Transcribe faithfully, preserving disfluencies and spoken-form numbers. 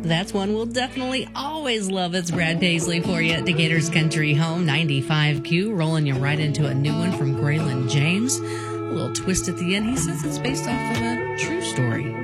That's one we'll definitely always love. It's Brad Paisley for you at Decatur's Country Home, ninety-five Q, rolling you right into a new one from Graylin James. A little twist at the end. He says it's based off of a true story.